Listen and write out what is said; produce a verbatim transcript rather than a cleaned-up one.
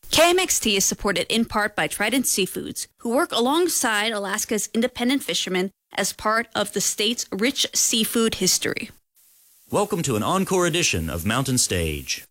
K M X T is supported in part by Trident Seafoods, who work alongside Alaska's independent fishermen as part of the state's rich seafood history. Welcome to an encore edition of Mountain Stage.